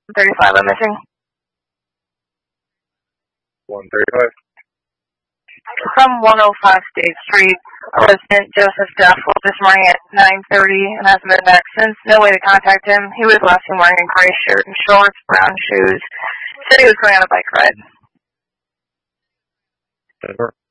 35, I'm missing. 135. From 105 State Street, a resident, Joseph Duff, woke this morning at 9:30 and hasn't been back since. No way to contact him. He was last seen wearing a gray shirt and shorts, brown shoes. Said he was going on a bike ride. Denver.